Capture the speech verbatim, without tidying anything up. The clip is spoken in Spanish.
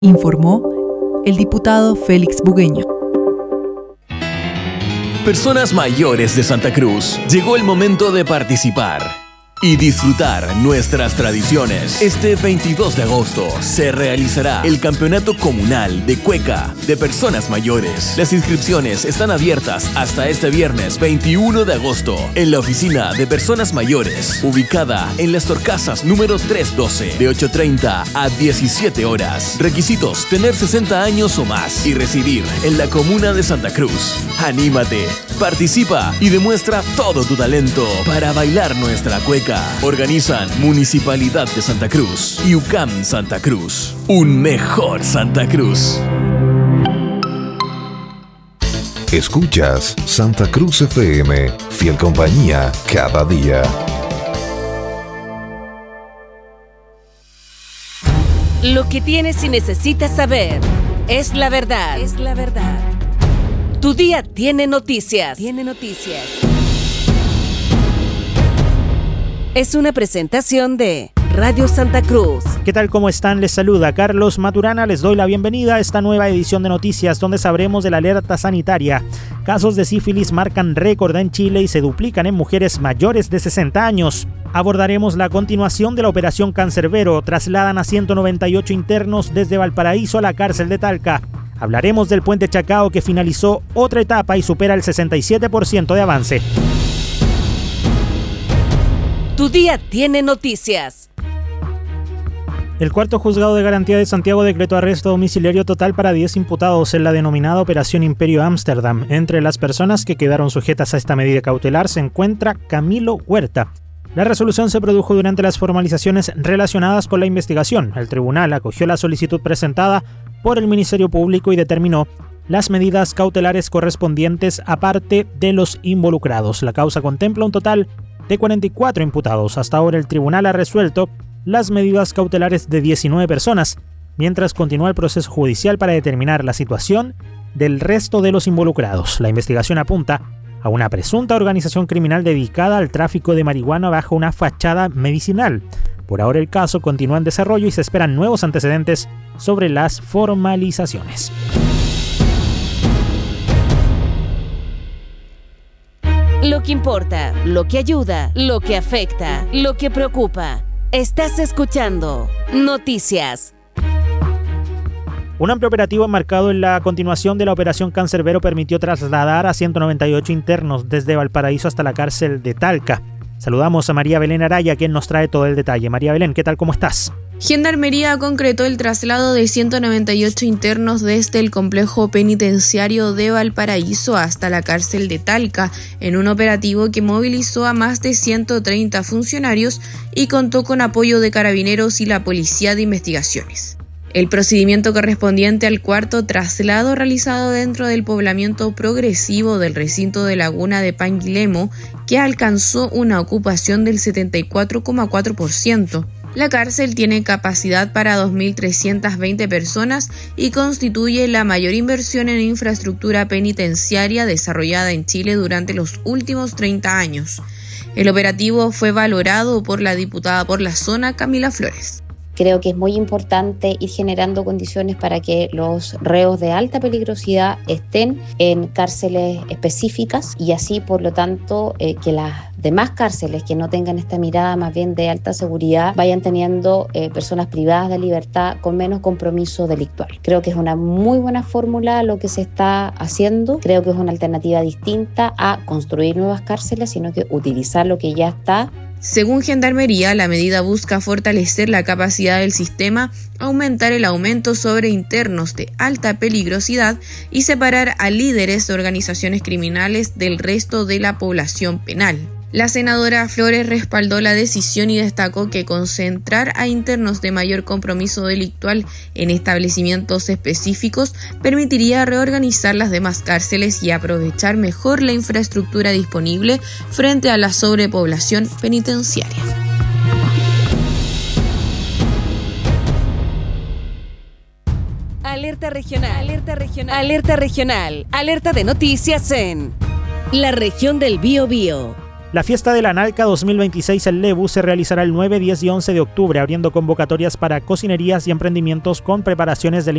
informó el diputado Félix Bugueño. Personas mayores de Santa Cruz, llegó el momento de participar y disfrutar nuestras tradiciones. Este veintidós de agosto se realizará el Campeonato Comunal de Cueca de Personas Mayores. Las inscripciones están abiertas hasta este viernes veintiuno de agosto en la Oficina de Personas Mayores, ubicada en Las Torcasas número trescientos doce, de ocho treinta a diecisiete horas. Requisitos: tener sesenta años o más y residir en la comuna de Santa Cruz. Anímate, participa y demuestra todo tu talento para bailar nuestra cueca. Organizan Municipalidad de Santa Cruz y U C A M Santa Cruz. Un mejor Santa Cruz. Escuchas Santa Cruz F M, fiel compañía cada día. Lo que tienes y necesitas saber es la verdad. Es la verdad. Tu día tiene noticias. Tiene noticias. Es una presentación de Radio Santa Cruz. ¿Qué tal? ¿Cómo están? Les saluda Carlos Maturana. Les doy la bienvenida a esta nueva edición de noticias donde sabremos de la alerta sanitaria. Casos de sífilis marcan récord en Chile y se duplican en mujeres mayores de sesenta años. Abordaremos la continuación de la operación Cancerbero. Trasladan a ciento noventa y ocho internos desde Valparaíso a la cárcel de Talca. Hablaremos del puente Chacao que finalizó otra etapa y supera el sesenta y siete por ciento de avance. Tu día tiene noticias. El cuarto juzgado de garantía de Santiago decretó arresto domiciliario total para diez imputados en la denominada Operación Imperio Ámsterdam. Entre las personas que quedaron sujetas a esta medida cautelar se encuentra Camilo Huerta. La resolución se produjo durante las formalizaciones relacionadas con la investigación. El tribunal acogió la solicitud presentada por el Ministerio Público y determinó las medidas cautelares correspondientes a parte de los involucrados. La causa contempla un total de cuarenta y cuatro imputados. Hasta ahora el tribunal ha resuelto las medidas cautelares de diecinueve personas, mientras continúa el proceso judicial para determinar la situación del resto de los involucrados. La investigación apunta a una presunta organización criminal dedicada al tráfico de marihuana bajo una fachada medicinal. Por ahora el caso continúa en desarrollo y se esperan nuevos antecedentes sobre las formalizaciones. Lo que importa, lo que ayuda, lo que afecta, lo que preocupa. Estás escuchando Noticias. Un amplio operativo enmarcado en la continuación de la Operación Cancerbero permitió trasladar a ciento noventa y ocho internos desde Valparaíso hasta la cárcel de Talca. Saludamos a María Belén Araya, quien nos trae todo el detalle. María Belén, ¿qué tal? ¿Cómo estás? Gendarmería concretó el traslado de ciento noventa y ocho internos desde el complejo penitenciario de Valparaíso hasta la cárcel de Talca, en un operativo que movilizó a más de ciento treinta funcionarios y contó con apoyo de carabineros y la Policía de Investigaciones. El procedimiento correspondiente al cuarto traslado realizado dentro del poblamiento progresivo del recinto de Laguna de Panguilemo, que alcanzó una ocupación del setenta y cuatro coma cuatro por ciento. La cárcel tiene capacidad para dos mil trescientas veinte personas y constituye la mayor inversión en infraestructura penitenciaria desarrollada en Chile durante los últimos treinta años. El operativo fue valorado por la diputada por la zona, Camila Flores. Creo que es muy importante ir generando condiciones para que los reos de alta peligrosidad estén en cárceles específicas y así, por lo tanto, eh, que las demás cárceles que no tengan esta mirada más bien de alta seguridad vayan teniendo eh, personas privadas de libertad con menos compromiso delictual. Creo que es una muy buena fórmula lo que se está haciendo. Creo que es una alternativa distinta a construir nuevas cárceles, sino que utilizar lo que ya está. Según Gendarmería, la medida busca fortalecer la capacidad del sistema, aumentar el aumento sobre internos de alta peligrosidad y separar a líderes de organizaciones criminales del resto de la población penal. La senadora Flores respaldó la decisión y destacó que concentrar a internos de mayor compromiso delictual en establecimientos específicos permitiría reorganizar las demás cárceles y aprovechar mejor la infraestructura disponible frente a la sobrepoblación penitenciaria. Alerta regional, alerta regional, alerta regional, alerta de noticias en la región del Biobío. La fiesta de la Nalca dos mil veintiséis en Lebu se realizará el nueve, diez y once de octubre, abriendo convocatorias para cocinerías y emprendimientos con preparaciones del